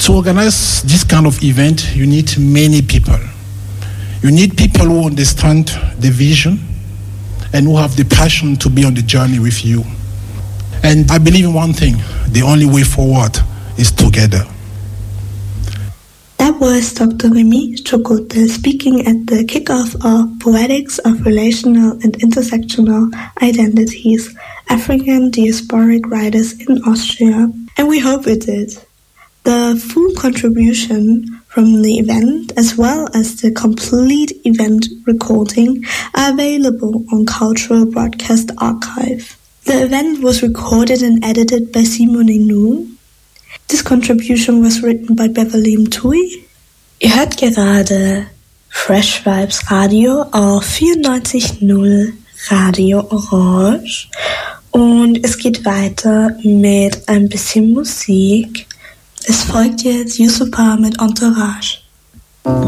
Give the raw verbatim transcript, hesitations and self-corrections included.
To organize this kind of event, you need many people. You need people who understand the vision and who have the passion to be on the journey with you. And I believe in one thing, the only way forward is together. That was Doctor Remy Chocote speaking at the kickoff of Poetics of Relational and Intersectional Identities, African Diasporic Writers in Austria, and we hope it did. The full contribution from the event, as well as the complete event recording, are available on Cultural Broadcast Archive. The event was recorded and edited by Simone Nu. This contribution was written by Beverly Mtui. Ihr hört gerade Fresh Vibes Radio auf vierundneunzig Komma null Radio Orange und es geht weiter mit ein bisschen Musik. Es folgt jetzt Yusupa mit Entourage.